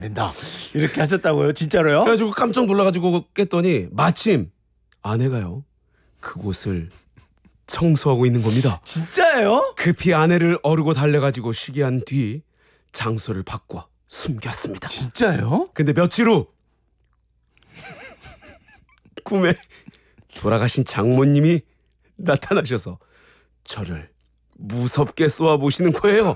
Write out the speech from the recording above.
된다. 이렇게 하셨다고요? 진짜로요? 그래가지고 깜짝 놀라가지고 깼더니 마침 아내가요 그곳을 청소하고 있는 겁니다. 진짜예요? 급히 아내를 어르고 달래가지고 시기한 뒤 장소를 바꿔 숨겼습니다. 진짜예요? 근데 며칠 후 꿈에 돌아가신 장모님이 나타나셔서 저를 무섭게 쏘아보시는 거예요.